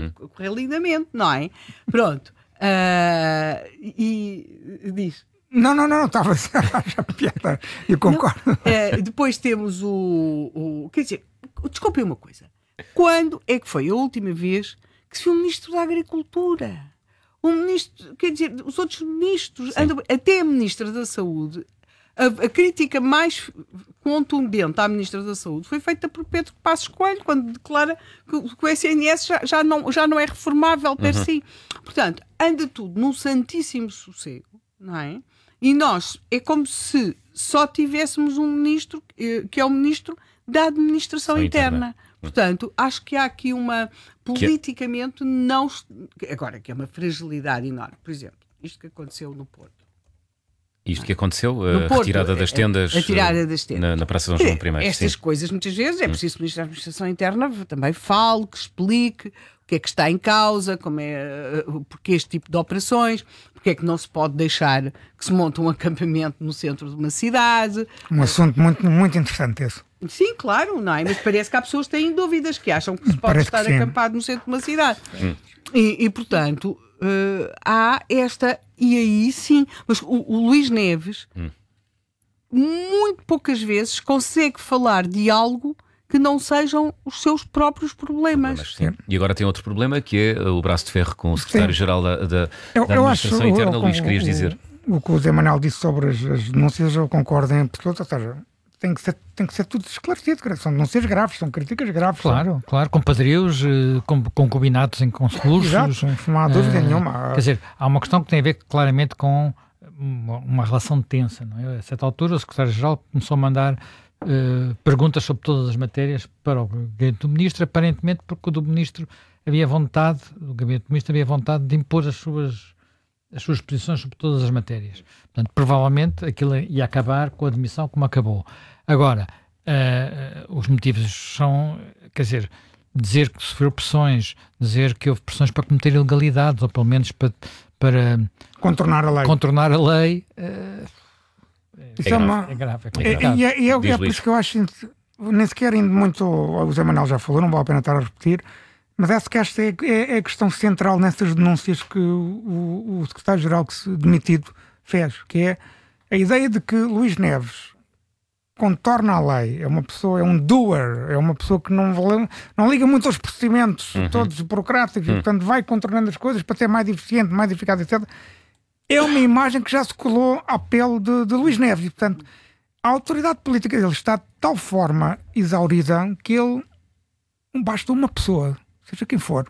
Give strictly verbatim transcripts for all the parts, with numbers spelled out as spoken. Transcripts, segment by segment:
hum. correr lindamente, não é? Pronto. Uh, e, e diz... Não, não, não, estava a achar piada, eu concordo. Não, uh, depois temos o, o... Quer dizer, desculpe uma coisa. Quando é que foi a última vez que se viu o Ministro da Agricultura? O Ministro, quer dizer, os outros ministros, andam, até a Ministra da Saúde, a, a crítica mais contundente à Ministra da Saúde foi feita por Pedro Passos Coelho, quando declara que, que o S N S já, já, não, já não é reformável per uhum. si. Portanto, anda tudo num santíssimo sossego, não é? E nós, é como se só tivéssemos um ministro, que é o Ministro da Administração Interna. interna. Portanto, acho que há aqui uma, politicamente, que... não... Agora, que é uma fragilidade enorme. Por exemplo, isto que aconteceu no Porto. Isto que aconteceu, a Porto, retirada das tendas, a, a tirada das tendas. Na, na Praça Dom João I. Estas sim. coisas, muitas vezes, é preciso que o Ministro da Administração Interna também fale, que explique o que é que está em causa, como é, porque este tipo de operações, porque é que não se pode deixar que se monte um acampamento no centro de uma cidade. Um assunto muito, muito interessante esse. Sim, claro, não é? Mas parece que há pessoas que têm dúvidas, que acham que se pode parece estar acampado no centro de uma cidade. E, e, portanto, uh, há esta... E aí, sim, mas o, o Luís Neves, hum. muito poucas vezes, consegue falar de algo que não sejam os seus próprios problemas. problemas e agora tem outro problema, que é o braço de ferro com o secretário-geral da, da, eu, da eu Administração acho, Interna. eu, Luís, o, querias dizer? O, o que o Zé Manuel disse sobre as, as denúncias, eu concordo em absoluto, ou seja, tem que ser, tem que ser tudo esclarecido, são denúncias graves, são críticas graves. Claro, são... claro, com padrios, com concubinatos em concursos. Exato, não há dúvida uh, nenhuma. Quer dizer, há uma questão que tem a ver claramente com uma, uma relação tensa, não é? A certa altura o secretário-geral começou a mandar uh, perguntas sobre todas as matérias para o gabinete do ministro, aparentemente porque o do ministro havia vontade, o gabinete do ministro havia vontade de impor as suas as suas posições sobre todas as matérias. Portanto, provavelmente aquilo ia acabar com a admissão como acabou. Agora, uh, os motivos são, quer dizer, dizer que sofreu pressões, dizer que houve pressões para cometer ilegalidades, ou pelo menos para, para contornar a lei. Contornar a lei uh, isso é, é, grave, uma... é grave. É é, e é, e é, é por isso que eu acho, nem sequer indo muito, o Zé Manuel já falou, não vale a pena estar a repetir, mas acho que esta é, é, é a questão central nessas denúncias que o, o secretário-geral que se demitido fez, que é a ideia de que Luís Neves contorna a lei, é uma pessoa, é um doer, é uma pessoa que não, não liga muito aos procedimentos uhum. todos burocráticos uhum. e portanto vai contornando as coisas para ser mais eficiente, mais eficaz, etcétera. É uma imagem que já se colou à pele de, de Luís Neves e portanto a autoridade política dele está de tal forma exaurida que ele basta uma pessoa, seja quem for,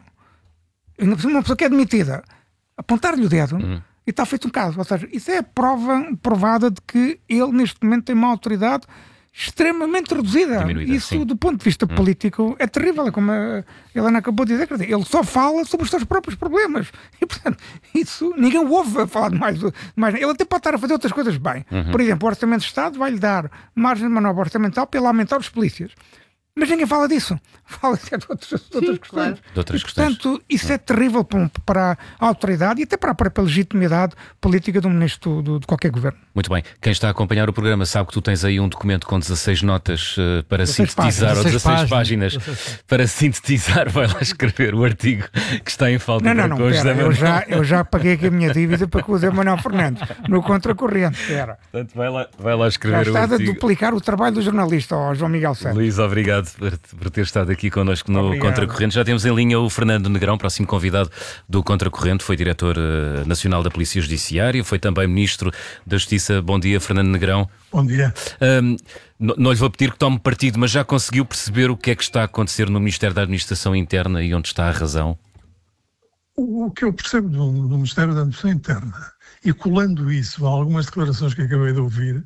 uma pessoa que é demitida, apontar-lhe o dedo uhum. e está feito um caso. Ou seja, isso é a prova provada de que ele neste momento tem uma autoridade extremamente reduzida. Diminuída, isso sim. do ponto de vista hum. político é terrível, é como a Helena acabou de dizer, quer dizer, ele só fala sobre os seus próprios problemas e portanto isso ninguém o ouve a falar de mais, mais ele até pode estar a fazer outras coisas bem, uhum. por exemplo o Orçamento de Estado vai-lhe dar margem de manobra orçamental para ele aumentar os polícias. Mas ninguém fala disso. Fala-se de outras, de outras Sim, questões. claro. De outras e, portanto, isso é terrível para a autoridade e até para a própria legitimidade política do ministro do, de qualquer governo. Muito bem. Quem está a acompanhar o programa sabe que tu tens aí um documento com dezasseis notas uh, para dezasseis sintetizar, páginas. ou dezasseis páginas. páginas, para sintetizar, vai lá escrever o artigo que está em falta. Não, não, não, pera, eu, já, eu já paguei aqui a minha dívida para com o Zé Manuel Fernandes, no contracorrente. Pera. Portanto, vai lá, vai lá escrever já o artigo. Já está a duplicar o trabalho do jornalista, ó, João Miguel Santos. Luís, obrigado por, por ter estado aqui connosco no Obrigado. Contracorrente. Já temos em linha o Fernando Negrão, próximo convidado do Contracorrente, foi diretor uh, nacional da Polícia Judiciária, foi também ministro da Justiça. Bom dia, Fernando Negrão. Bom dia. Um, não, não lhe vou pedir que tome partido, mas já conseguiu perceber o que é que está a acontecer no Ministério da Administração Interna e onde está a razão? O, o que eu percebo do, do Ministério da Administração Interna, e colando isso a algumas declarações que acabei de ouvir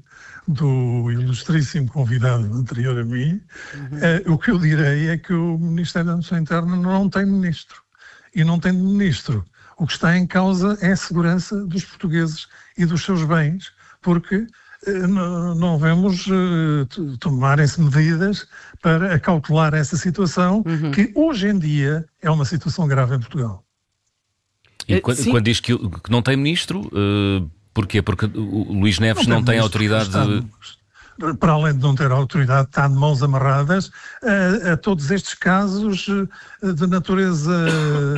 do ilustríssimo convidado anterior a mim, uhum. eh, o que eu direi é que o Ministério da Administração Interna não tem ministro. E não tem ministro. O que está em causa é a segurança dos portugueses e dos seus bens, porque eh, não, não vemos eh, tomarem-se medidas para acautelar essa situação, uhum. que hoje em dia é uma situação grave em Portugal. E quando, quando diz que, que não tem ministro... Uh... Porquê? Porque o Luís Neves não, não tem, tem autoridade... Está, para além de não ter autoridade, está de mãos amarradas a, a todos estes casos de natureza